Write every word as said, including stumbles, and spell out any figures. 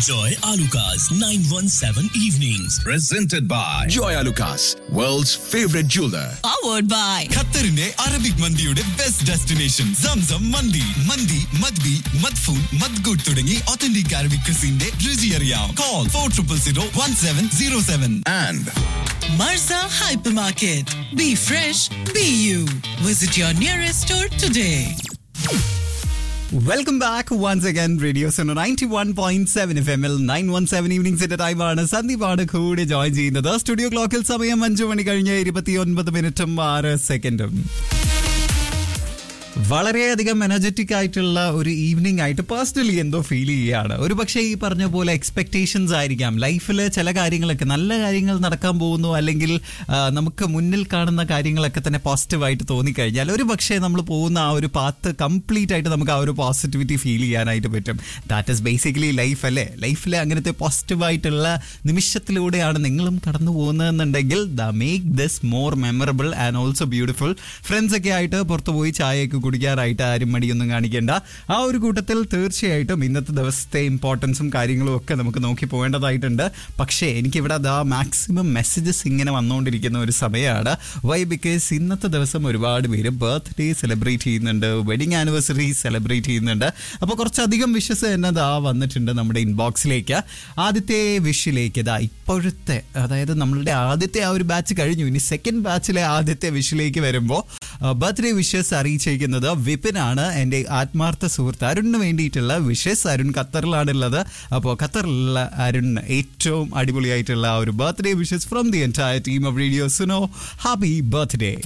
Enjoy Alucard's nine one seven evenings. Presented by Joy Alucard, world's favorite jeweler. Powered by ഖത്തറിന്റെ Arabic മന്തിയുടെ best destination Zamzam മന്തി. മന്തി മദ്ബി മദ്ഫൂൻ മദ്ഗൂട്ട് തുടങ്ങി authentic Arabic ക്രിസിന്റെ രുചി അറിയാം. Call for triple zero one seven zero seven. And Marza Hypermarket. Be fresh, be you. Visit your nearest store today. Welcome back once again radio Suno ninety one point seven F M L nine one seven ഈവനിംഗ്സിന്റെ ടൈമാണ്. സന്ദീപാണ് കൂടെ join ചെയ്യുന്നത്. Studio ക്ലോക്കിൽ സമയം അഞ്ചു മണി കഴിഞ്ഞ് ഇരുപത്തി ഒൻപത് മിനിറ്റും ആറ് സെക്കൻഡും. വളരെയധികം എനർജറ്റിക് ആയിട്ടുള്ള ഒരു ഈവനിങ് ആയിട്ട് പേഴ്സണലി എന്തോ ഫീൽ ചെയ്യുകയാണ്. ഒരു പക്ഷേ ഈ പറഞ്ഞ പോലെ എക്സ്പെക്ടേഷൻസ് ആയിരിക്കാം. ലൈഫിൽ ചില കാര്യങ്ങളൊക്കെ നല്ല കാര്യങ്ങൾ നടക്കാൻ പോകുന്നു, അല്ലെങ്കിൽ നമുക്ക് മുന്നിൽ കാണുന്ന കാര്യങ്ങളൊക്കെ തന്നെ പോസിറ്റീവായിട്ട് തോന്നിക്കഴിഞ്ഞാൽ ഒരു പക്ഷേ നമ്മൾ പോകുന്ന ആ ഒരു പാത്ത് കംപ്ലീറ്റ് ആയിട്ട് നമുക്ക് ആ ഒരു പോസിറ്റിവിറ്റി ഫീൽ ചെയ്യാനായിട്ട് പറ്റും. ദാറ്റ് ഈസ് ബേസിക്കലി ലൈഫ് അല്ലേ. ലൈഫിൽ അങ്ങനത്തെ പോസിറ്റീവായിട്ടുള്ള നിമിഷത്തിലൂടെയാണ് നിങ്ങളും കടന്നു പോകുന്നതെന്നുണ്ടെങ്കിൽ the make this more memorable and also beautiful. ഫ്രണ്ട്സൊക്കെ ആയിട്ട് പുറത്ത് പോയി ചായയൊക്കെ കുടിക്കാറായിട്ട് ആരും മടിയൊന്നും കാണിക്കേണ്ട. ആ ഒരു കൂട്ടത്തിൽ തീർച്ചയായിട്ടും ഇന്നത്തെ ദിവസത്തെ ഇമ്പോർട്ടൻസും കാര്യങ്ങളും ഒക്കെ നമുക്ക് നോക്കി പോകേണ്ടതായിട്ടുണ്ട്. പക്ഷേ എനിക്കിവിടെ അതാ മാക്സിമം മെസ്സേജസ് ഇങ്ങനെ വന്നുകൊണ്ടിരിക്കുന്ന ഒരു സമയമാണ്. വൈ? ബിക്കോസ് ഇന്നത്തെ ദിവസം ഒരുപാട് പേര് ബർത്ത്ഡേ സെലിബ്രേറ്റ് ചെയ്യുന്നുണ്ട്, വെഡിങ് ആനിവേഴ്സറി സെലിബ്രേറ്റ് ചെയ്യുന്നുണ്ട്. അപ്പോൾ കുറച്ചധികം വിഷസ് തന്നെ ഇതാ വന്നിട്ടുണ്ട് നമ്മുടെ ഇൻബോക്സിലേക്ക്. ആദ്യത്തെ വിഷിലേക്ക് ഇതാ ഇപ്പോഴത്തെ, അതായത് നമ്മളുടെ ആദ്യത്തെ ആ ഒരു ബാച്ച് കഴിഞ്ഞു, ഇനി സെക്കൻഡ് ബാച്ചിലെ ആദ്യത്തെ വിഷിലേക്ക് വരുമ്പോൾ ബർത്ത്ഡേ വിഷസ് അറിയിച്ചിരിക്കുന്നത് വിപിനാണ്. എൻ്റെ ആത്മാർത്ഥ സുഹൃത്ത് അരുണിന് വേണ്ടിയിട്ടുള്ള വിഷസ്. അരുൺ ഖത്തറിലാണുള്ളത്. അപ്പോൾ ഖത്തറിലുള്ള അരുൺ ഏറ്റവും അടിപൊളിയായിട്ടുള്ള ഒരു birthday wishes from the entire team of radio Suno. Happy birthday.